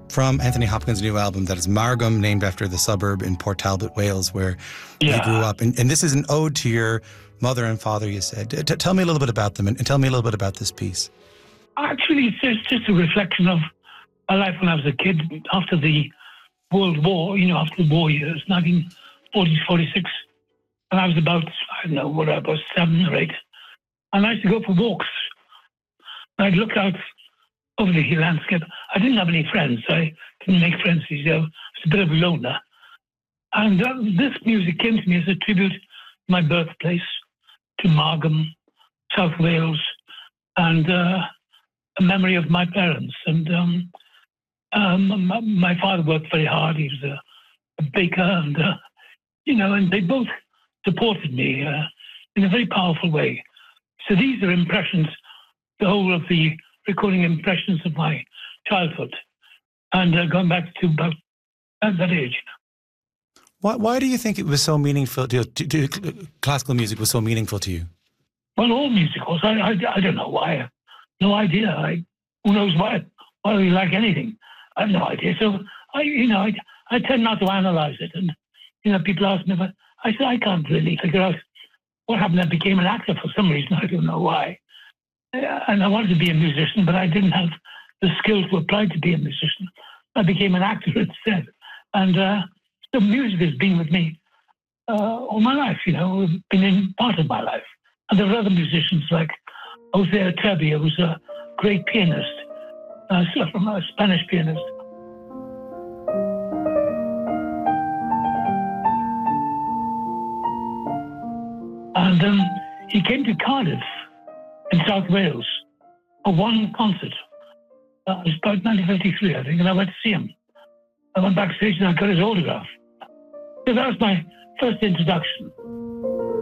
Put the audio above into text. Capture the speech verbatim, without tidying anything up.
from Anthony Hopkins' new album that is Margam, named after the suburb in Port Talbot, Wales, where yeah. you grew up. And, and this is an ode to your mother and father, you said. T- tell me a little bit about them and, and tell me a little bit about this piece. Actually, it's just, just a reflection of my life when I was a kid after the World War, you know, after the war years, nineteen forty to forty-six. And I was about, I don't know, what I was, seven or eight. And I used to go for walks. I'd look out over the landscape. I didn't have any friends. I didn't make friends. I was a bit of a loner. And uh, this music came to me as a tribute to my birthplace, to Margam, South Wales, and uh, a memory of my parents. And um, um, my, my father worked very hard. He was a, a baker, and uh, you know, and they both supported me uh, in a very powerful way. So these are impressions, the whole of the recording impressions of my childhood, and uh, going back to about at that age. Why, why do you think it was so meaningful to, to, to classical music was so meaningful to you? Well, all music was. I, I, I don't know why. No idea. I, who knows why? Why do you like anything? I have no idea. So I, you know, I, I tend not to analyze it. And you know, people ask me, but I said I can't really figure out what happened. I became an actor for some reason. I don't know why. And I wanted to be a musician, but I didn't have the skills to apply to be a musician. I became an actor instead. And uh, so music has been with me uh, all my life, you know, been in part of my life. And there are other musicians like Jose Trebia, who's a great pianist, uh, from a Spanish pianist. And um, he came to Cardiff in South Wales for one concert. Uh, it was about nineteen fifty-three, I think, and I went to see him. I went backstage and I got his autograph. So that was my first introduction.